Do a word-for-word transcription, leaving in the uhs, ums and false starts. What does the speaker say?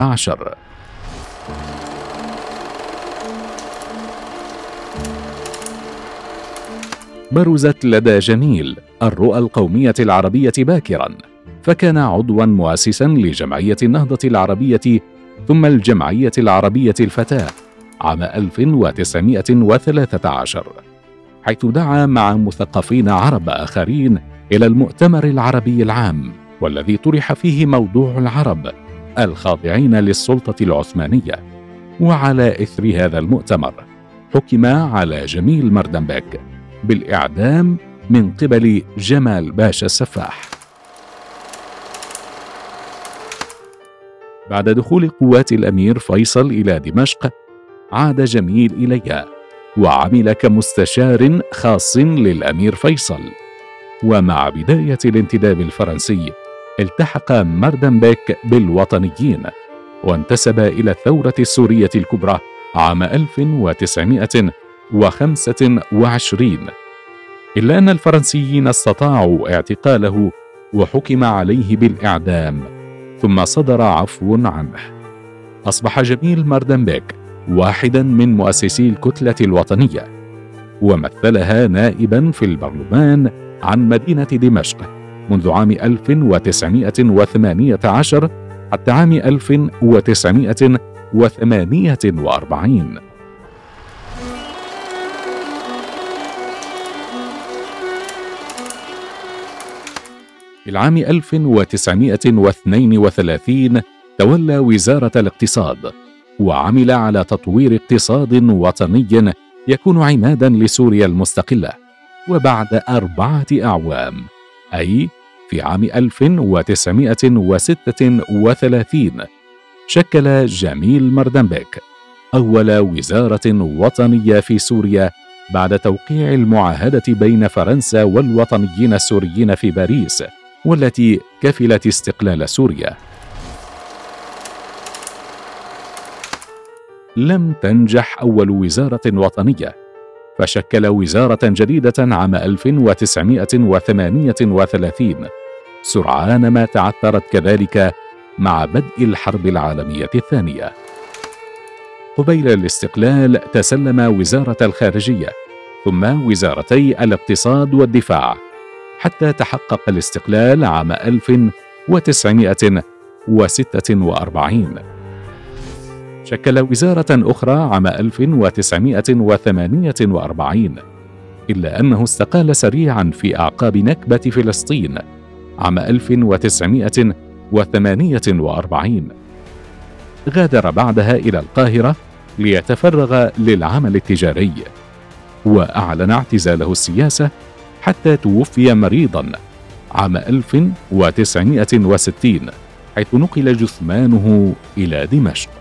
عشر. برزت لدى جميل الرؤى القومية العربية باكرا، فكان عضوا مؤسسا لجمعية النهضة العربية ثم الجمعية العربية الفتاة عام ألف وتسعمائة وثلاثة عشر، حيث دعا مع مثقفين عرب آخرين إلى المؤتمر العربي العام، والذي طرح فيه موضوع العرب الخاضعين للسلطة العثمانية. وعلى إثر هذا المؤتمر حكم على جميل مردنبك بالإعدام من قبل جمال باشا السفاح. بعد دخول قوات الأمير فيصل إلى دمشق عاد جميل إليها وعمل كمستشار خاص للأمير فيصل. ومع بداية الانتداب الفرنسي التحق مردنبك بالوطنيين وانتسب إلى الثورة السورية الكبرى عام ألف وتسعمائة وخمسة وعشرين، إلا أن الفرنسيين استطاعوا اعتقاله وحكم عليه بالإعدام ثم صدر عفو عنه. أصبح جميل مردنبك واحدا من مؤسسي الكتلة الوطنية، ومثلها نائبا في البرلمان عن مدينة دمشق منذ عام ألف وتسعمائة وثمانية عشر حتى عام ألف وتسعمائة وثمانية وأربعين. في العام ألف وتسعمائة واثنين وثلاثين تولى وزارة الاقتصاد، وعمل على تطوير اقتصاد وطني يكون عمادا لسوريا المستقلة. وبعد أربعة أعوام، أي في عام ألف وتسعمائة وستة وثلاثين، شكل جميل مردنبك أول وزارة وطنية في سوريا بعد توقيع المعاهدة بين فرنسا والوطنيين السوريين في باريس، والتي كفلت استقلال سوريا. لم تنجح أول وزارة وطنية، فشكل وزارة جديدة عام ألف وتسعمائة وثمانية وثلاثين سرعان ما تعثرت كذلك مع بدء الحرب العالمية الثانية. قبيل الاستقلال تسلم وزارة الخارجية ثم وزارتي الاقتصاد والدفاع حتى تحقق الاستقلال عام ألف وتسعمائة وستة وأربعين. شكل وزارة أخرى عام ألف وتسعمائة وثمانية وأربعين، إلا أنه استقال سريعا في أعقاب نكبة فلسطين عام ألف وتسعمائة وثمانية وأربعين. غادر بعدها إلى القاهرة ليتفرغ للعمل التجاري، وأعلن اعتزاله السياسة حتى توفي مريضا عام ألف وتسعمائة وستين، حيث نقل جثمانه إلى دمشق.